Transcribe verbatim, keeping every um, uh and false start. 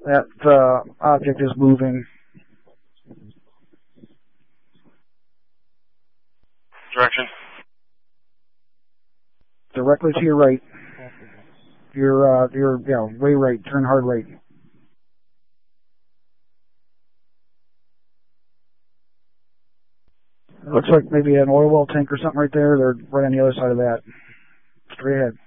That uh, object is moving. Direction? Directly to your right. You're, uh, you're, yeah, way right. Turn hard right. Looks like maybe an oil well tank or something right there. They're right on the other side of that. Straight ahead.